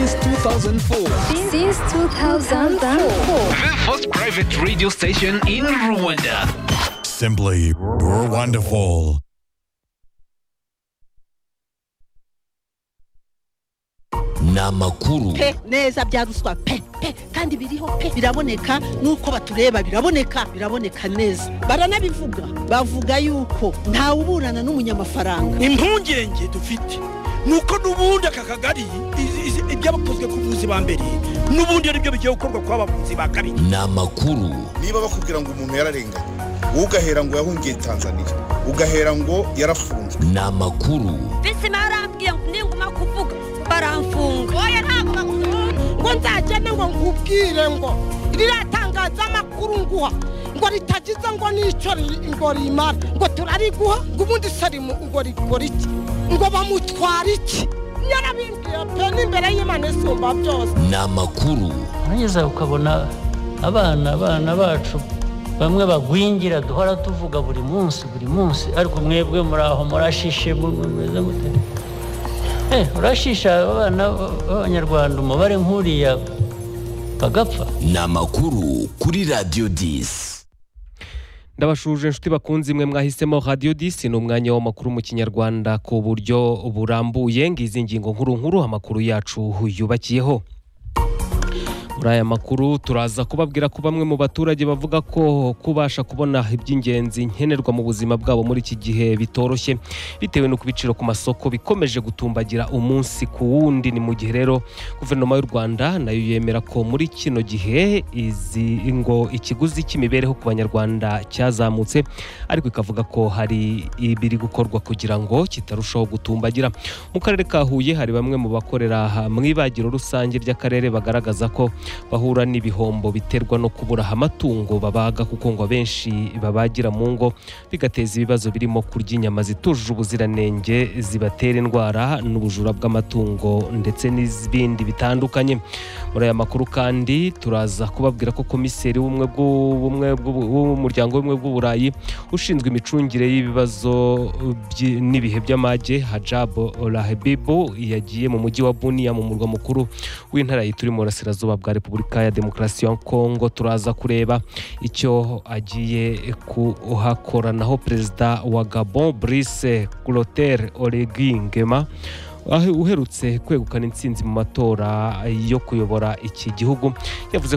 since 2004. Since 2004. The first private radio station in Rwanda. Simply wonderful. Namakuru neza bya ruswa kandi biriho biraboneka nuko batureba biraboneka neza baranabivuga bavuga yuko nta uburana n'umunyamafaranga. Impungenge dufite nuko nubundi akakagari ibyabakozwe ku buzi ba mbere nubundi ari byo bigiye gukorwa kwa bavuzi ba kabiri. Namakuru niba bakubwira ngo umuntu yararenganye ugahera ngo yahungiye Tanzania ugahera ngo yarafunzwe. Namakuru bise marambwiye ninguma kuvuga baramfunga oya ntabwo ngo nzagende ngo nkubwire ngo riratangaza amakuru nguha ngo ritagize ngo nico ngo rimara ngo turariguha ngo ubundi sari ngo rikora iki ngo bamutwara iki yarabimbiye pe n'imbere y'Imana isumba byose. Namakuru nageza ukabona abana bacu bamwe bagwingira duhora tuvuga buri munsi ariko mwebwe muri aho murashishe mumeze mute? Urashisha abana b'Abanyarwanda umubare nk'uriya bagapfa. Namakuru kuri Radio 10. Ndabashuje inshuti bakunzi mwe mwahisemo Radio 10 n'umwanya w'amakuru mu Kinyarwanda ku buryo burambuye ngizi ngingo nkuru amakuru yacu yubakiyeho. Muri aya makuru turaza kubabwira ko bamwe mu baturage bavuga ko kubasha kubona iby'ingenzi nkenerwa mu buzima bwabo muri iki gihe bitoroshye bitewe no kubiciro ku masoko bikomeje gutumbagira umunsi ku wundi. Ni mu gihe rero guverinoma y'u Rwanda nayo yemera ko muri kino gihe ikiguzi cy'imibereho ku Banyarwanda cyazamutse ariko ikavuga ko hari ibiri gukorwa kugira ngo kitarushaho gutumbagira. Mu karere ka Huye hari bamwe mu bakorera mu ibagiro rusange ry'akarere bagaragaza ko bahura n'ibihombo biterwa no kubura amatungo babaga kuko ngo benshi babagira mu ngo bigateza ibibazo birimo kurya inyama zitujuje ubuziranenge zibatera indwara n'ubujura bw'amatungo ndetse n'ibindi bitandukanye. Muri aya makuru kandi turaza kubabwira ko komiseri w'umuryango w'ubumwe bw'Uburayi ushinzwe imicungire y'ibibazo n'ibihe by'amage Hajab Olahebibo yagiye mu mujyi wa Bunia mu murwa mukuru w'intara y'Ituri mu burasirazuba bwa Repubulika ya Demokarasi ya Kongo. Turaza kureba icyo agiye kuhakoranaho perezida wa Gabon Brice Clotaire Oligui Nguema uherutse kwegukana intsinzi mu matora yo kuyobora iki gihugu. Yavuze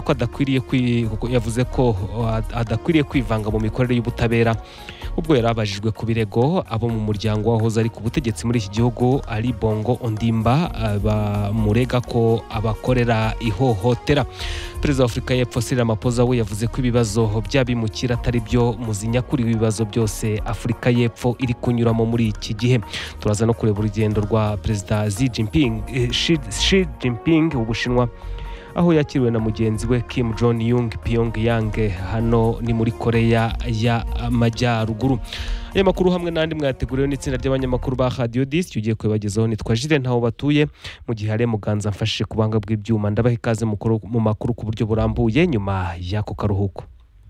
ko adakwiriye kwivanga mu mikorere y'ubutabera ubwo yarabajijwe ku birego abo mu muryango wahoze ari ku butegetsi muri iki gihugu Ali Bongo Ondimba bamurega ko abakorera ihohotera. Perezida wa Afurika y'Epfo Cyril Ramaphosa we yavuze ko ibibazo by'abimukira atari byo muzinya kuri ibibazo byose Afurika y'Epfo iri kunyuramo muri iki gihe. Turaza no kureba urugendo rwa Perezida Xi Jinping w'Ubushinwa aho yakiriwe na mugenzi we Kim Jong-un Pyongyang hano ni muri Korea y'Amajyaruguru. Aya makuru hamwe n'andi mwateguriwe n'itsinda ry'abanyamakuru ba Radio 10 ugiye kwibagezaho nitwa Jire ntaho batuye mu gihe ari Muganza mfashe kubanga bw'ibyuma. Ndabaha ikaze mu makuru ku buryo burambuye nyuma y'ako karuhuko.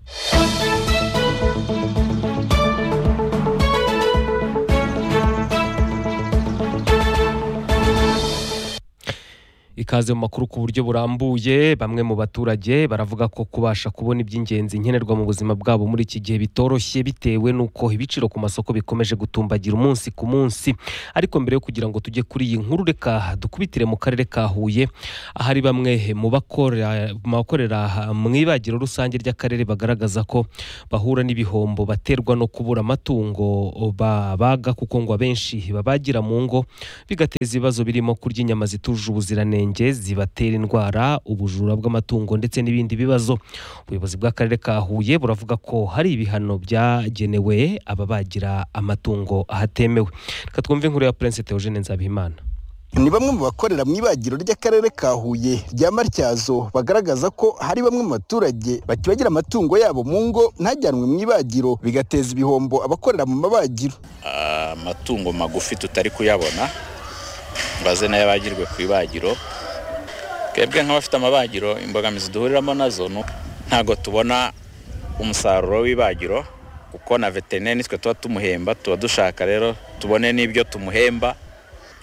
Ikaze mu makuru ku buryo burambuye. Bamwe mu baturage baravuga ko kubasha kubona iby'ingenzi nkenerwa mu buzima bwabo muri iki gihe bitoroshye bitewe nuko ibiciro ku masoko bikomeje gutumbagira umunsi ku munsi. Ariko mbere yo kugira ngo tujye kuri iyi nkuru reka dukubitire mu karere ka Huye ahari bamwe mu bakorera mu ibagiro rusange ry'akarere bagaragaza ko bahura n'ibihombo baterwa no kubura amatungo babaga kuko ngo abenshi babagira mu ngo bigateza ibibazo birimo kurya inyama zitujuje ubuziranenge zibatera indwara ubujura bw'amatungo ndetse n'ibindi bibazo. Ubuyobozi bw'akarere ka Huye buravuga ko hari ibihano byagenewe ababagira amatungo ahatemewe. Reka twumve inkuru ya Prince Theogene Nzabihimana. Ni bamwe mu bakorera mu ibagiro ry'akarere ka Huye rya Matyazo bagaragaza ko hari bamwe mu baturage bakibagira amatungo yabo mu ngo ntajyanwe mu ibagiro bigateza ibihombo abakorera mu mabagiro. Amatungo magufi tutari kuyabona baze nayo bagirwe ku ibagiro. Twebwe nk'abafite amabagiro imbogamizi duhuriramo nazo ntago tubona umusaruro w'ibagiro kuko na veterineri nitwe tuba tumuhemba tuba dushaka rero tubone n'ibyo tumuhemba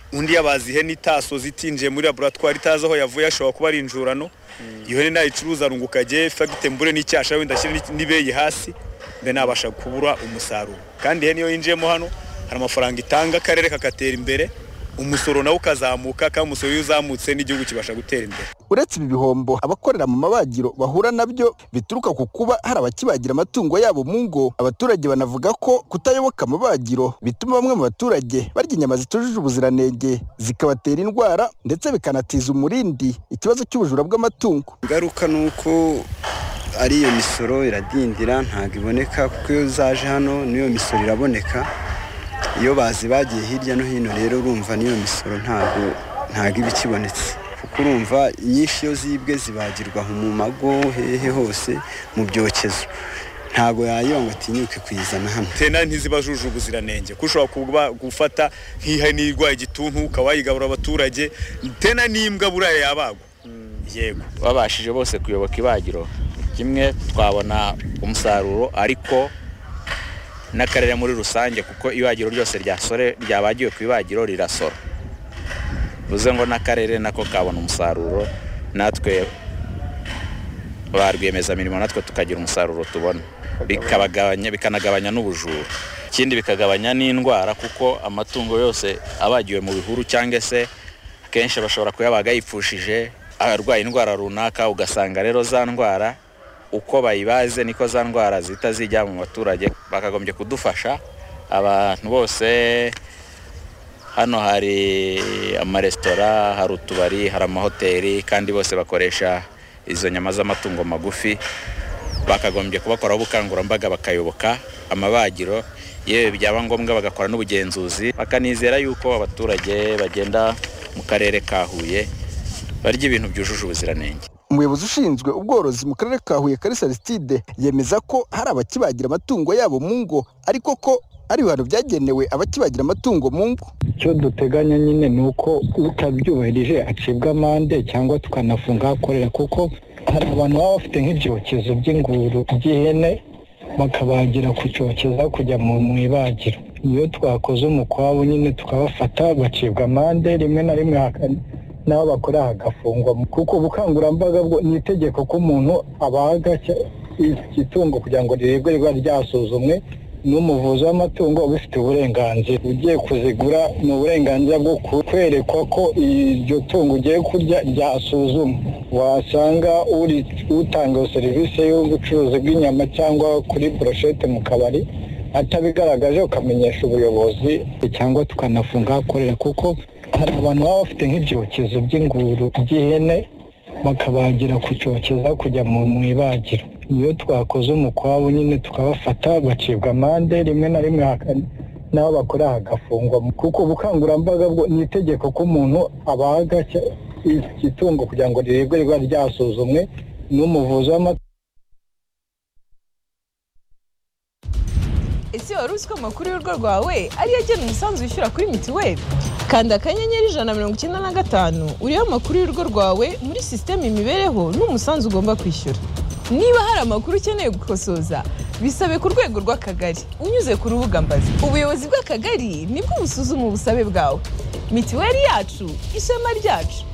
undi yabazi ihene itaso zitinjiye muri laboratoire itazi aho yavuye ashobora kuba ari injurano iyo hene nayicuruza runguka je fagite mbure n'icyasha wenda ashyira n'ibeyi hasi mbe nabasha kubura umusaruro kandi ihene iyo yinjiyemo hano hari amafaranga itanga akarere kakatera imbere umusoro nawo ukazamuka kandi umusoro iyo uzamutse n'igihugu kibasha gutera imbere. Uretse ibi bihombo abakorera mu mabagiro bahura nabyo bituruka ku kuba hari abakibagira amatungo yabo mu ngo, abaturage banavuga ko kutayoboka amabagiro bituma bamwe mu baturage barya inyama zitujuje ubuziranenge zikabatera indwara ndetse bikanatiza umurindi ikibazo cy'ubujura bw'amatungo. Ingaruka nuko ari iyo misoro iradindira ntago iboneka kuko iyo zaje hano niyo misoro iraboneka. Iyo bagiye hirya no hino rero urumva niyo misoro ntago ibikibonetse kuko urumva inyinshi yo zibwe zibagirwa mu mago hehe hose mu byokezo ntago yayo ngo atinyuke kuyizana hano. Tena ntizibajuje ubuziranenge kushobora gufata nk'ihene irwaye igituntu ukawayigabura abaturage tena n'imbwa buraye yabagwa. Yego babashije bose kuyoboka ibagiro kimwe twabona umusaruro ariko n'akarere muri rusange kuko ibagiro ryose ryabagiwe ku ibagiro rirasora uze ngo n'akarere nako kabona umusaruro natwe barwiyemeza mirimo natwe tukagira umusaruro tubona bikanagabanya n'ubujura ikindi bikagabanya n'indwara kuko amatungo yose abagiwe mu bihuru cyangwa se kenshi bashobora kuyabaga yipfushije arwaye indwara runaka ugasanga rero za ndwara uko bayibaze niko za ndwara zita zijya mu baturage bakagombye kudufasha abantu bose hano hari amaresitora hari utubari hari amahoteli kandi bose bakoresha izo nyama z'amatungo magufi bakagombye kubakora ubukangurambaga bakayoboka amabagiro yewe byaba ngombwa bagakora n'ubugenzuzi bakanizera yuko abaturage bagenda mu karere ka Huye barya ibintu byujuje ubuziranenge. Umuyobozi ushinzwe ubworozi mu karere ka Huye Kalisa Aristide yemeza ko hari abakibagira amatungo yabo mu ngo ariko ko ari ibintu byagenewe abakibagira amatungo mu ngo. Icyo duteganya nyine ni uko utabyubahirije acibwa amande cyangwa tukanafunga akorera kuko hari abantu baba bafite nk'ibyokezo by'inguru by'ihene bakabagira ku cyokezo kujya mu ibagiro. Iyo twakoze umukwabo nyine tukabafata bacibwa amande rimwe na rimwe n'abo bakora hagafungwa kuko ubukangurambaga bwo ni itegeko ko umuntu abaga itungo kugira ngo rirebwe riba ryasuzumwe n'umuvuzi w'amatungo ubifite uburenganzira. Ugiye kuzigura ni uburenganzira bwo kwerekwa ko iryo tungo ugiye kurya ryasuzumwe. Wasanga utanga serivisi y'ubucuruzi bw'inyama cyangwa kuri brochette mu kabari atabigaragaje ukamenyesha ubuyobozi cyangwa tukanafunga akorera kuko hari abantu baba bafite nk'ibyokezo by'inguru by'ihene bakabagira ku cyokezo kujya mu ibagiro. Iyo twakoze umukwabo nyine tukabafata bacibwa amande rimwe na rimwe n'abo bakora hagafungwa kuko ubukangurambaga bwo ni itegeko ko umuntu abaga itungo kugira ngo rirebwe riba ryasuzumwe n'umuvuzi w'amatungo. Ese wari uzi ko amakuru y'urugo rwawe ariyo agena umusanzu wishyura kuri mituweli? Kanda akanyenyeri 195 uriho amakuru y'urugo rwawe muri sisiteme imibereho n'umusanzu ugomba kwishyura. Niba hari amakuru ukeneye gukosoza bisabe ku rwego rw'akagari unyuze ku rubuga mbazi. Ubuyobozi bw'akagari nibwo busuzuma ubusabe bwawe. Mituweli yacu ishema ryacu.